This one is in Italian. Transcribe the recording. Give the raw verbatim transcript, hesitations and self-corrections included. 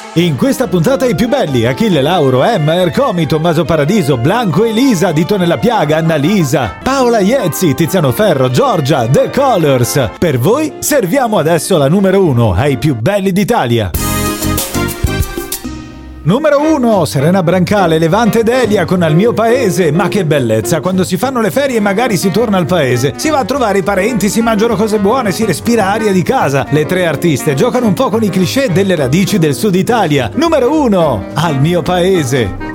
In questa puntata i più belli: Achille Lauro, Emma, Ercomi, Tommaso Paradiso, Blanco Elisa, Dito nella piaga, Annalisa, Paola Iezzi, Tiziano Ferro, Giorgia, The Colors. Per voi serviamo adesso la numero uno ai più belli d'Italia. Numero uno, Serena Brancale, Levante Delia con Al mio paese. Ma che bellezza, quando si fanno le ferie magari si torna al paese, si va a trovare i parenti, si mangiano cose buone, si respira aria di casa. Le tre artiste giocano un po' con i cliché delle radici del sud Italia. Numero uno, Al mio paese.